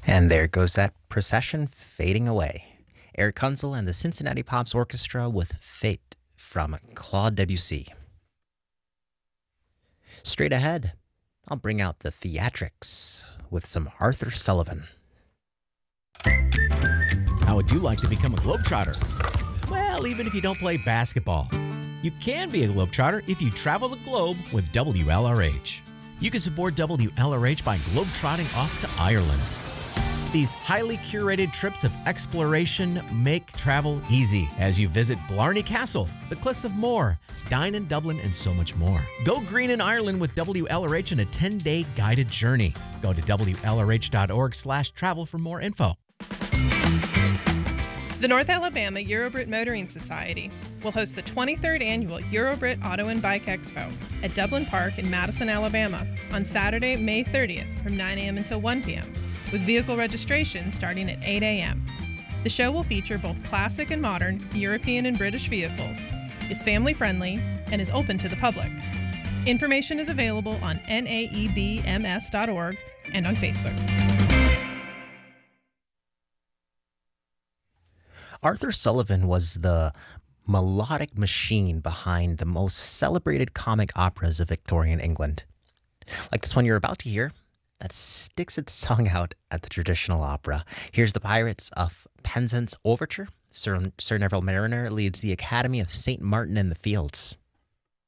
And there goes that procession fading away. Eric Kunzel and the Cincinnati Pops Orchestra with Fate from Claude Debussy. Straight ahead, I'll bring out the theatrics with some Arthur Sullivan. How would you like to become a Globetrotter? Well, even if you don't play basketball, you can be a Globetrotter if you travel the globe with WLRH. You can support WLRH by globetrotting off to Ireland. These highly curated trips of exploration make travel easy as you visit Blarney Castle, the Cliffs of Moher, dine in Dublin, and so much more. Go green in Ireland with WLRH in a 10-day guided journey. Go to WLRH.org/travel for more info. The North Alabama Eurobrit Motoring Society will host the 23rd Annual Eurobrit Auto and Bike Expo at Dublin Park in Madison, Alabama on Saturday, May 30th from 9 a.m. until 1 p.m., with vehicle registration starting at 8 a.m. The show will feature both classic and modern European and British vehicles, is family-friendly, and is open to the public. Information is available on naebms.org and on Facebook. Arthur Sullivan was the melodic machine behind the most celebrated comic operas of Victorian England. Like this one you're about to hear, that sticks its tongue out at the traditional opera. Here's the Pirates of Penzance Overture. Sir Neville Mariner leads the Academy of St. Martin in the Fields.